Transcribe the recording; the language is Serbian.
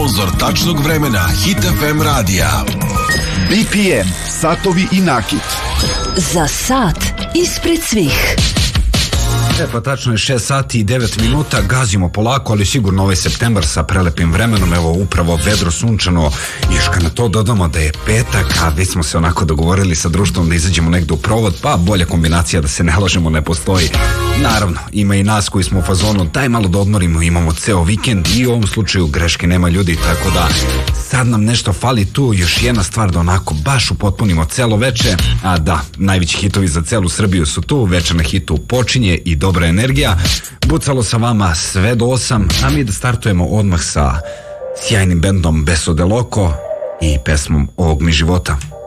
sponzor tačnog vremena Hit FM radija. BPM, satovi i nakit. Za sat ispred svih. Pa tačno je 6 sati i 9 minuta, gazimo polako, ali sigurno ovaj septembar sa prelepim vremenom, evo upravo vedro, sunčano, i još kad na to dodamo da je petak, a već smo se onako dogovorili sa društvom da izađemo negdje u provod, pa bolja kombinacija da se ne lažemo ne postoji. Naravno, ima i nas koji smo u fazonu, daj malo da odmorimo, imamo ceo vikend i u ovom slučaju greške nema ljudi, tako da sad nam nešto fali tu, još jedna stvar da onako baš upotpunimo celo veče, a da, najveći hitovi za celu Srbiju su tu, večer na hitu počinje i dobra energija, bucalo sa vama sve do 8, a mi da startujemo odmah sa sjajnim bendom Beso de Loco i pesmom Ovog mi života.